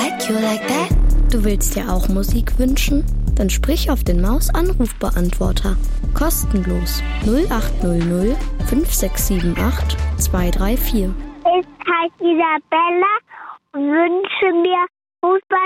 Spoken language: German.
like you like that. Du willst dir auch Musik wünschen? Dann sprich auf den Maus-Anrufbeantworter. Kostenlos 0800 5678 234. Ich heiße Isabella und wünsche mir Fußball